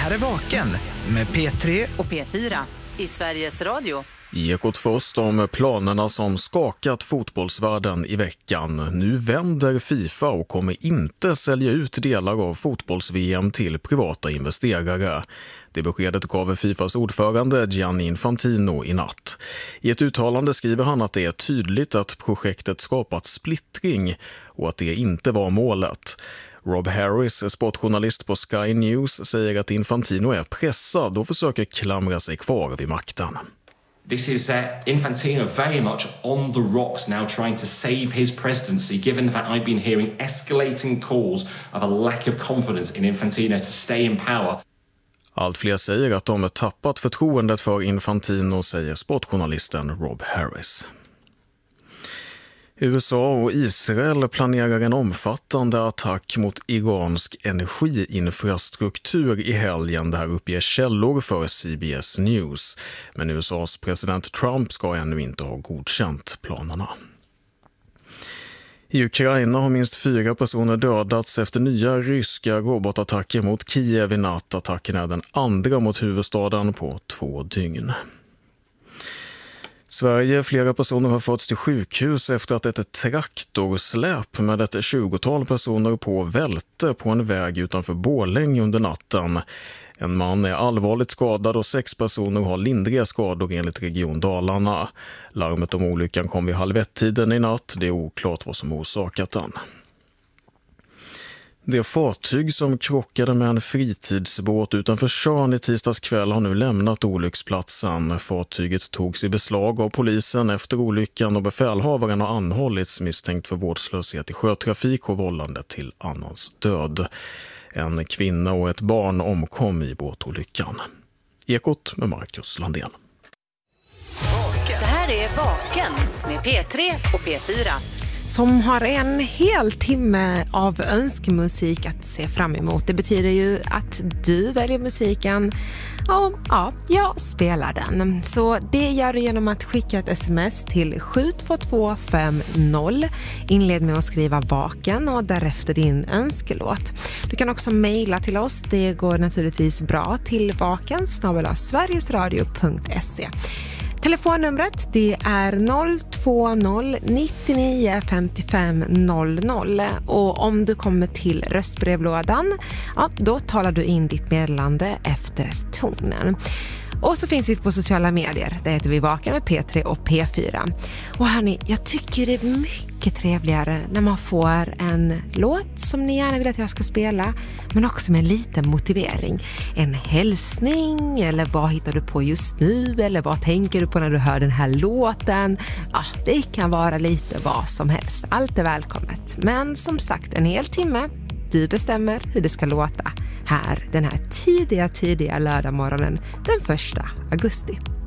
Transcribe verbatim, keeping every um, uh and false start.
här är Vaken med P tre och P fyra i Sveriges Radio. Ekot först om planerna som skakat fotbollsvärlden i veckan. Nu vänder FIFA och kommer inte sälja ut delar av fotbolls-V M till privata investerare. Det beskedet gav FIFAs ordförande Gianni Infantino i natt. I ett uttalande skriver han att det är tydligt att projektet skapat splittring och att det inte var målet. Rob Harris, sportjournalist på Sky News, säger att Infantino är pressad och försöker klamra sig kvar vid makten. This is uh, Infantino very much on the rocks now, trying to save his presidency, given that I've been hearing escalating calls of a lack of confidence in Infantino to stay in power. Allt fler säger att de har tappat förtroendet för Infantino, säger sportjournalisten Rob Harris. U S A och Israel planerar en omfattande attack mot iransk energiinfrastruktur i helgen. Det här uppger källor för C B S News. Men U S A:s president Trump ska ännu inte ha godkänt planerna. I Ukraina har minst fyra personer dödats efter nya ryska robotattacker mot Kiev i natt. Attacken är den andra mot huvudstaden på två dygn. Sverige, flera personer har förts till sjukhus efter att ett traktorsläp med ett tjugotal personer på välte på en väg utanför Borlänge under natten. En man är allvarligt skadad och sex personer har lindriga skador enligt Region Dalarna. Larmet om olyckan kom vid halv ett-tiden i natt. Det är oklart vad som orsakat den. Det fartyg som krockade med en fritidsbåt utanför Tjörn i tisdags kväll har nu lämnat olycksplatsen. Fartyget togs i beslag av polisen efter olyckan och befälhavaren har anhållits misstänkt för vårdslöshet i sjötrafik och vållande till annans död. En kvinna och ett barn omkom i båtolyckan. Ekot med Marcus Landén. Det här är Vaken med P tre och P fyra. Som har en hel timme av önskemusik att se fram emot. Det betyder ju att du väljer musiken och ja, jag spelar den. Så det gör du genom att skicka ett sms till sju två två fem noll. Inled med att skriva Vaken och därefter din önskelåt. Du kan också mejla till oss. Det går naturligtvis bra till vaken snabel-a sverigesradio punkt se. Telefonnumret det är noll två noll nio nio fem fem noll noll och om du kommer till röstbrevlådan, ja, då talar du in ditt meddelande efter tonen. Och så finns vi på sociala medier. Där heter vi Vaken med P tre och P fyra. Och hörni, jag tycker det är mycket trevligare när man får en låt som ni gärna vill att jag ska spela, men också med en liten motivering. En hälsning, eller vad hittar du på just nu, eller vad tänker du på när du hör den här låten. Ja, det kan vara lite vad som helst. Allt är välkommet. Men som sagt, en hel timme. Du bestämmer hur det ska låta här den här tidiga, tidiga lördagmorgonen den första augusti.